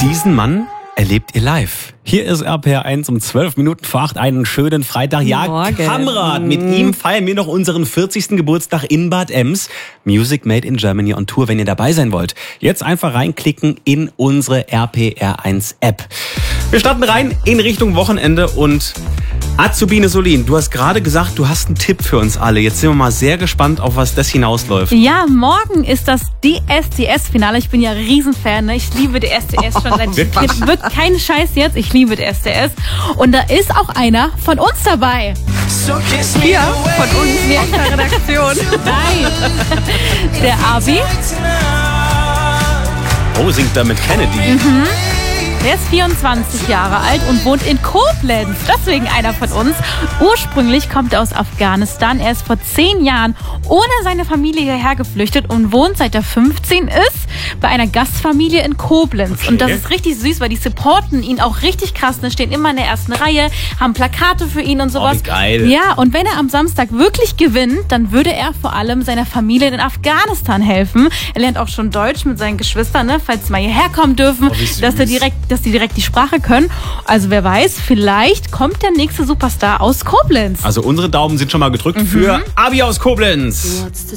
Diesen Mann erlebt ihr live. Hier ist RPR1 um 12 Minuten vor 8. Einen schönen Freitag. Ja, Morgen. Kamerad, mit ihm feiern wir noch unseren 40. Geburtstag in Bad Ems. Music Made in Germany on Tour, wenn ihr dabei sein wollt. Jetzt einfach reinklicken in unsere RPR1 App. Wir starten rein in Richtung Wochenende und Azubine Solin, du hast gerade gesagt, du hast einen Tipp für uns alle. Jetzt sind wir mal sehr gespannt, auf was das hinausläuft. Ja, morgen ist das DSDS-Finale. Ich bin ja Riesenfan, ne? Ich liebe DSDS schon seit wirklich kein Scheiß jetzt. Ich liebe DSDS. Und da ist auch einer von uns dabei. Hier, von uns, aus der Redaktion. Nein, der Abi. Oh, singt da mit Kennedy. Der ist 24 Jahre alt und wohnt in Koblenz. Deswegen einer von uns. Ursprünglich kommt er aus Afghanistan. Er ist vor 10 Jahren ohne seine Familie hierher geflüchtet und wohnt, seit er 15 ist, bei einer Gastfamilie in Koblenz. Okay. Und das ist richtig süß, weil die supporten ihn auch richtig krass. Die stehen immer in der ersten Reihe, haben Plakate für ihn und sowas. wie geil. Ja, und wenn er am Samstag wirklich gewinnt, dann würde er vor allem seiner Familie in Afghanistan helfen. Er lernt auch schon Deutsch mit seinen Geschwistern, ne, falls sie mal hierher kommen dürfen, wie süß. dass die direkt die Sprache können. Also wer weiß, vielleicht kommt der nächste Superstar aus Koblenz. Also unsere Daumen sind schon mal gedrückt für Abi aus Koblenz.